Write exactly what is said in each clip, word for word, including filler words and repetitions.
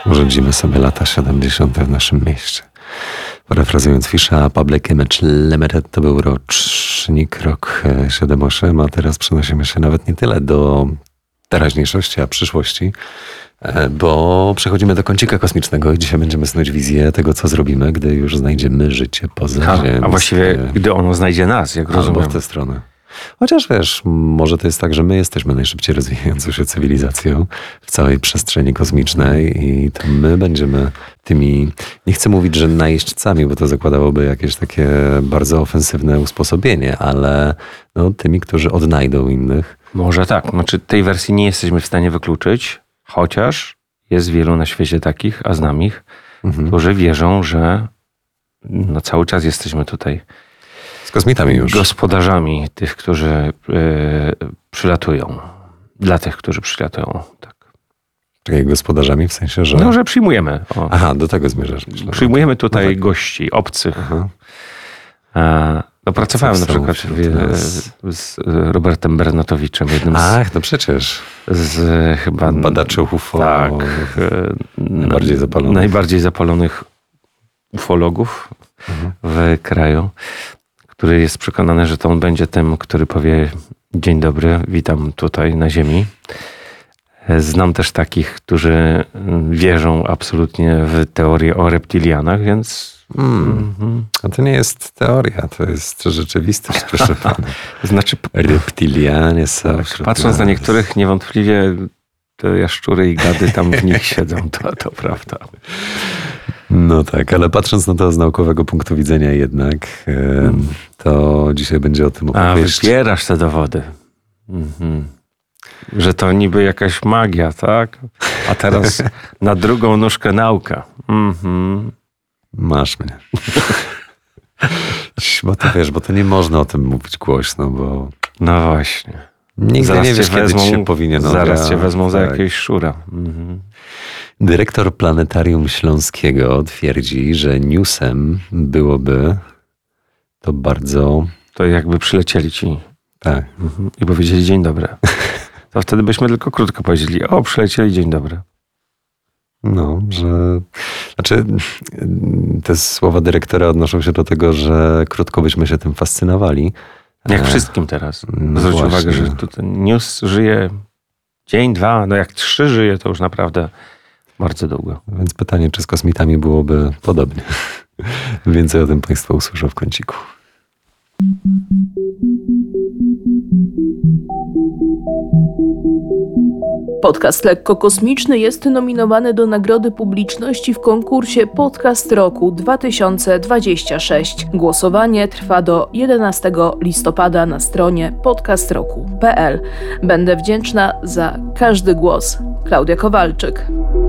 Urządzimy sobie lata siedemdziesiąte w naszym mieście. Parafrazując Fisza, Public Image Limited to był rocznik, rok siedem osiem, a teraz przenosimy się nawet nie tyle do teraźniejszości, a przyszłości, bo przechodzimy do kącika kosmicznego i dzisiaj będziemy snuć wizję tego, co zrobimy, gdy już znajdziemy życie pozaziemskie. A, a właściwie, gdy ono znajdzie nas, jak rozumiem. Albo w tę stronę. Chociaż wiesz, może to jest tak, że my jesteśmy najszybciej rozwijającą się cywilizacją w całej przestrzeni kosmicznej i to my będziemy tymi, nie chcę mówić, że najeźdźcami, bo to zakładałoby jakieś takie bardzo ofensywne usposobienie, ale no, tymi, którzy odnajdą innych. Może tak. Znaczy, tej wersji nie jesteśmy w stanie wykluczyć, chociaż jest wielu na świecie takich, a znam ich, mhm. którzy wierzą, że no, cały czas jesteśmy tutaj z kosmitami już. Gospodarzami tych, którzy yy, przylatują. Dla tych, którzy przylatują. Tak. Czekaj, gospodarzami w sensie, że... No, że przyjmujemy. O. Aha, do tego zmierzasz. Myślę, przyjmujemy tutaj no tak. gości, obcych. Aha. A, no, pracowałem na przykład w, z Robertem Bernatowiczem, jednym z... Ach, no przecież. Z chyba... Badaczy U F O. Tak. Najbardziej zapalonych. Najbardziej zapalonych ufologów mhm. w kraju, który jest przekonany, że to on będzie tym, który powie: dzień dobry, witam tutaj na ziemi. Znam też takich, którzy wierzą absolutnie w teorię o reptilianach, więc... Hmm. Mm. A to nie jest teoria, to jest rzeczywistość, proszę pana. Znaczy... Reptilianie są... Tak, patrząc na niektórych, niewątpliwie te jaszczury i gady tam w nich siedzą, to, to prawda. No tak, ale patrząc na to z naukowego punktu widzenia jednak, mm. to dzisiaj będzie o tym opowieść. A wypierasz te dowody. Mhm. Że to niby jakaś magia, tak? A teraz na drugą nóżkę nauka. Mhm. Masz mnie. Bo to wiesz, bo to nie można o tym mówić głośno, bo... No właśnie. Nigdy zaraz nie wiesz, wezmą, kiedy się powinien... Zaraz cię wezmą za tak. jakiegoś szura. Mhm. Dyrektor Planetarium Śląskiego twierdzi, że newsem byłoby to bardzo... To jakby przylecieli ci. Tak. Mhm. I powiedzieli dzień dobry. To wtedy byśmy tylko krótko powiedzieli: o, przylecieli, dzień dobry. No, że... Znaczy, te słowa dyrektora odnoszą się do tego, że krótko byśmy się tym fascynowali. Jak wszystkim teraz. No zwróć właśnie. uwagę, że tutaj news żyje dzień, dwa, no jak trzy żyje, to już naprawdę bardzo długo. Więc pytanie, czy z kosmitami byłoby podobnie. Więcej o tym państwo usłyszą w kąciku. Podcast Lekko Kosmiczny jest nominowany do Nagrody Publiczności w konkursie Podcast Roku dwa tysiące dwudziesty szósty. Głosowanie trwa do jedenastego listopada na stronie podcast roku kropka p l. Będę wdzięczna za każdy głos. Klaudia Kowalczyk.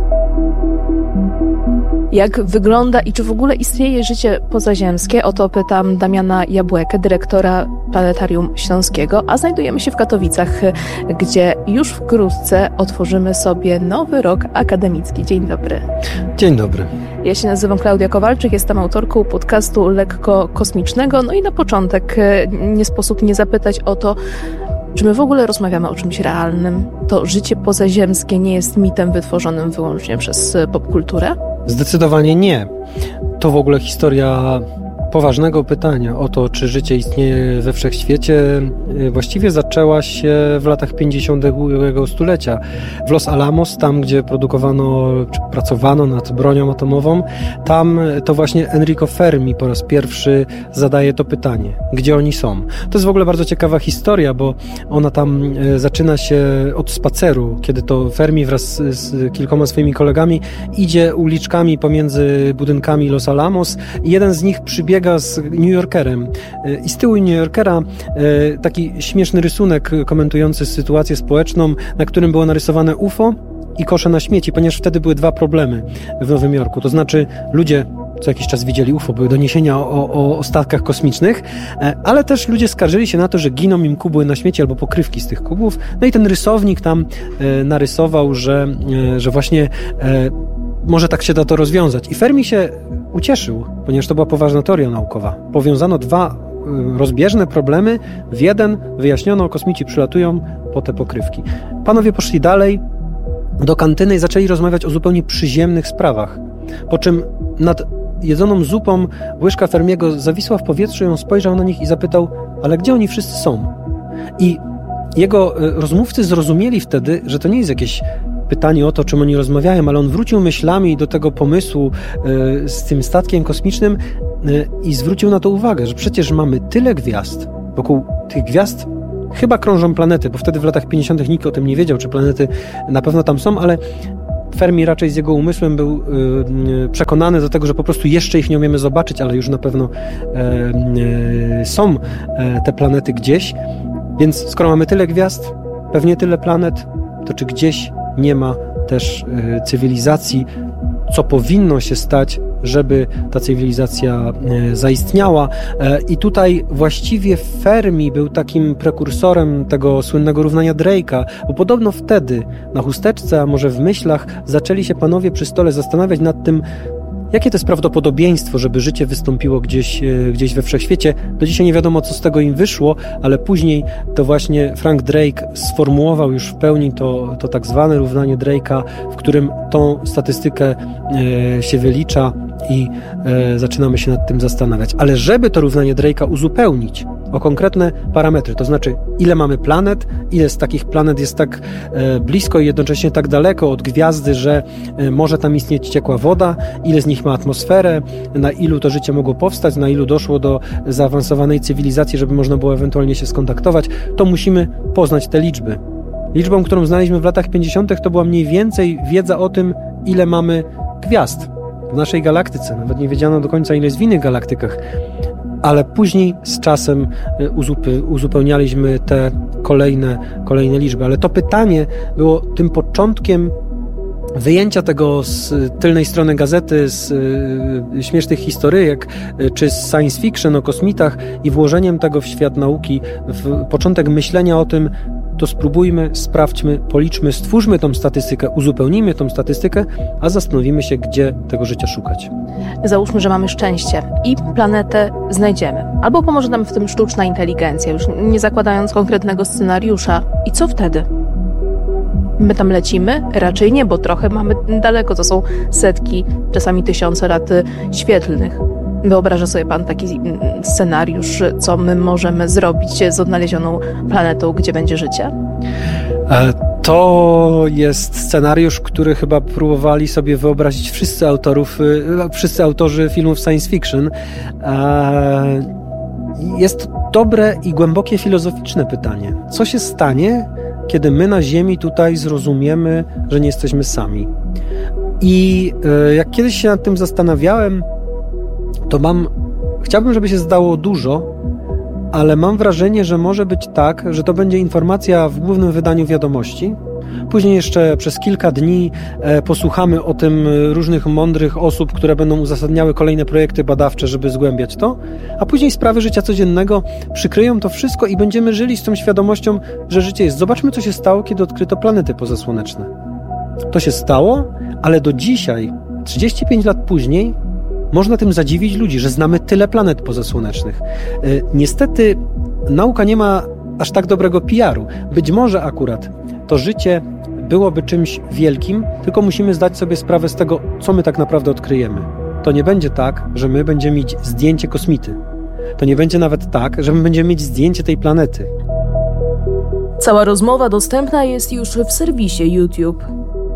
Jak wygląda i czy w ogóle istnieje życie pozaziemskie? O to pytam Damiana Jabłekę, dyrektora Planetarium Śląskiego, a znajdujemy się w Katowicach, gdzie już wkrótce otworzymy sobie nowy rok akademicki. Dzień dobry. Dzień dobry. Ja się nazywam Klaudia Kowalczyk, jestem autorką podcastu Lekko Kosmicznego. No i na początek nie sposób nie zapytać o to, czy my w ogóle rozmawiamy o czymś realnym? To życie pozaziemskie nie jest mitem wytworzonym wyłącznie przez popkulturę? Zdecydowanie nie. To w ogóle historia poważnego pytania o to, czy życie istnieje we wszechświecie, właściwie zaczęła się w latach pięćdziesiątych ubiegłego stulecia. W Los Alamos, tam gdzie produkowano, czy pracowano nad bronią atomową, tam to właśnie Enrico Fermi po raz pierwszy zadaje to pytanie. Gdzie oni są? To jest w ogóle bardzo ciekawa historia, bo ona tam zaczyna się od spaceru, kiedy to Fermi wraz z kilkoma swoimi kolegami idzie uliczkami pomiędzy budynkami Los Alamos i jeden z nich przybiega z New Yorkerem. I z tyłu New Yorkera taki śmieszny rysunek komentujący sytuację społeczną, na którym było narysowane U F O i kosze na śmieci, ponieważ wtedy były dwa problemy w Nowym Jorku. To znaczy ludzie co jakiś czas widzieli U F O, były doniesienia o, o, o statkach kosmicznych, ale też ludzie skarżyli się na to, że giną im kubły na śmieci albo pokrywki z tych kubów. No i ten rysownik tam narysował, że, że właśnie może tak się da to rozwiązać. I Fermi się ucieszył, ponieważ to była poważna teoria naukowa. Powiązano dwa rozbieżne problemy w jeden, wyjaśniono, kosmici przylatują po te pokrywki. Panowie poszli dalej do kantyny i zaczęli rozmawiać o zupełnie przyziemnych sprawach. Po czym nad jedzoną zupą łyżka Fermiego zawisła w powietrzu i on spojrzał na nich i zapytał, ale gdzie oni wszyscy są? I jego rozmówcy zrozumieli wtedy, że to nie jest jakieś pytanie o to, czym oni rozmawiają, ale on wrócił myślami do tego pomysłu y, z tym statkiem kosmicznym y, i zwrócił na to uwagę, że przecież mamy tyle gwiazd. Wokół tych gwiazd chyba krążą planety, bo wtedy w latach pięćdziesiątych nikt o tym nie wiedział, czy planety na pewno tam są, ale Fermi raczej z jego umysłem był y, przekonany do tego, że po prostu jeszcze ich nie umiemy zobaczyć, ale już na pewno y, y, są y, te planety gdzieś. Więc skoro mamy tyle gwiazd, pewnie tyle planet, to czy gdzieś nie ma też y, cywilizacji, co powinno się stać, żeby ta cywilizacja y, zaistniała. Y, I tutaj właściwie Fermi był takim prekursorem tego słynnego równania Drake'a, bo podobno wtedy na chusteczce, a może w myślach, zaczęli się panowie przy stole zastanawiać nad tym, jakie to jest prawdopodobieństwo, żeby życie wystąpiło gdzieś, gdzieś we wszechświecie. Do dzisiaj nie wiadomo, co z tego im wyszło, ale później to właśnie Frank Drake sformułował już w pełni to, to tak zwane równanie Drake'a, w którym tą statystykę e, się wylicza i e, zaczynamy się nad tym zastanawiać. Ale żeby to równanie Drake'a uzupełnić o konkretne parametry, to znaczy ile mamy planet, ile z takich planet jest tak e, blisko i jednocześnie tak daleko od gwiazdy, że e, może tam istnieć ciekła woda, ile z nich ma atmosferę, na ilu to życie mogło powstać, na ilu doszło do zaawansowanej cywilizacji, żeby można było ewentualnie się skontaktować, to musimy poznać te liczby. Liczbą, którą znaliśmy w latach pięćdziesiątych, to była mniej więcej wiedza o tym, ile mamy gwiazd w naszej galaktyce. Nawet nie wiedziano do końca, ile jest w innych galaktykach. Ale później z czasem uzupełnialiśmy te kolejne, kolejne liczby. Ale to pytanie było tym początkiem wyjęcia tego z tylnej strony gazety, z y, śmiesznych historyjek, y, czy z science fiction o kosmitach i włożeniem tego w świat nauki, w początek myślenia o tym, to spróbujmy, sprawdźmy, policzmy, stwórzmy tą statystykę, uzupełnijmy tą statystykę, a zastanowimy się, gdzie tego życia szukać. Załóżmy, że mamy szczęście i planetę znajdziemy. Albo pomoże nam w tym sztuczna inteligencja, już nie zakładając konkretnego scenariusza. I co wtedy? My tam lecimy? Raczej nie, bo trochę mamy daleko. To są setki, czasami tysiące lat świetlnych. Wyobraża sobie pan taki scenariusz, co my możemy zrobić z odnalezioną planetą, gdzie będzie życie? To jest scenariusz, który chyba próbowali sobie wyobrazić wszyscy autorów, wszyscy autorzy filmów science fiction. Jest dobre i głębokie filozoficzne pytanie. Co się stanie, kiedy my na Ziemi tutaj zrozumiemy, że nie jesteśmy sami? I jak kiedyś się nad tym zastanawiałem, to mam, chciałbym, żeby się zdało dużo, ale mam wrażenie, że może być tak, że to będzie informacja w głównym wydaniu Wiadomości. Później jeszcze przez kilka dni e, posłuchamy o tym różnych mądrych osób, które będą uzasadniały kolejne projekty badawcze, żeby zgłębiać to, a później sprawy życia codziennego przykryją to wszystko i będziemy żyli z tą świadomością, że życie jest. Zobaczmy, co się stało, kiedy odkryto planety pozasłoneczne. To się stało, ale do dzisiaj, trzydzieści pięć lat później, można tym zadziwić ludzi, że znamy tyle planet pozasłonecznych. Niestety nauka nie ma aż tak dobrego P R u. Być może akurat to życie byłoby czymś wielkim, tylko musimy zdać sobie sprawę z tego, co my tak naprawdę odkryjemy. To nie będzie tak, że my będziemy mieć zdjęcie kosmity. To nie będzie nawet tak, że my będziemy mieć zdjęcie tej planety. Cała rozmowa dostępna jest już w serwisie YouTube.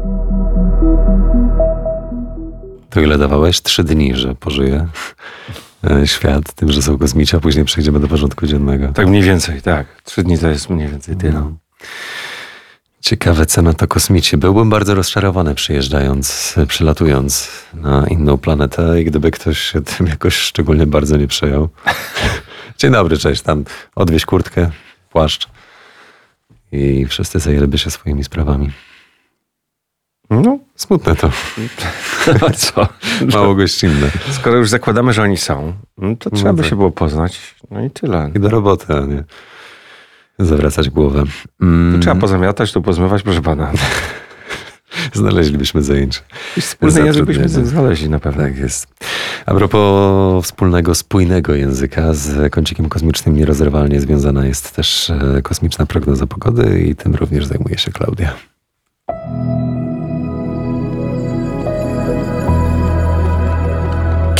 To ile dawałeś? Trzy dni, że pożyje świat tym, że są kosmici, a później przejdziemy do porządku dziennego. Tak mniej więcej, tak. Trzy dni to jest mniej więcej tyle. No. Ciekawe, co na to kosmici. Byłbym bardzo rozczarowany przyjeżdżając, przylatując na inną planetę i gdyby ktoś się tym jakoś szczególnie bardzo nie przejął. Dzień dobry, cześć, tam odwieź kurtkę, płaszcz i wszyscy zajęliby się swoimi sprawami. No, smutne to. A co? Mało gościnne. Skoro już zakładamy, że oni są, no to trzeba No by tak. się było poznać. No i tyle. I do roboty, a nie zawracać głowę. Mm. To trzeba pozamiatać, to pozmywać, proszę pana. Znaleźlibyśmy zajęcie. I wspólny język byśmy znaleźli na pewno. Tak jest. A propos wspólnego, spójnego języka, z kącikiem kosmicznym nierozerwalnie związana jest też kosmiczna prognoza pogody i tym również zajmuje się Klaudia.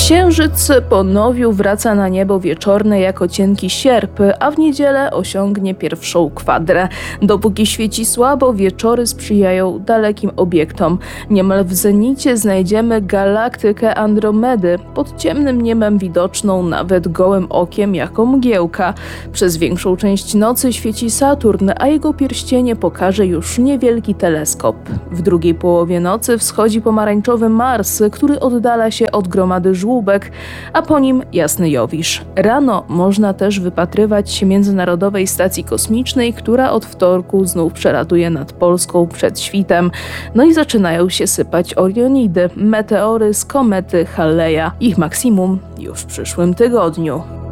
Księżyc ponowił wraca na niebo wieczorne jako cienki sierp, a w niedzielę osiągnie pierwszą kwadrę. Dopóki świeci słabo, wieczory sprzyjają dalekim obiektom. Niemal w zenicie znajdziemy galaktykę Andromedy, pod ciemnym niebem widoczną nawet gołym okiem jako mgiełka. Przez większą część nocy świeci Saturn, a jego pierścienie pokaże już niewielki teleskop. W drugiej połowie nocy wschodzi pomarańczowy Mars, który oddala się od gromady żłóbek, a po nim jasny Jowisz. Rano można też wypatrywać Międzynarodowej Stacji Kosmicznej, która od wtorku znów przelatuje nad Polską przed świtem. No i zaczynają się sypać Orionidy, meteory z komety Halleja. Ich maksimum już w przyszłym tygodniu.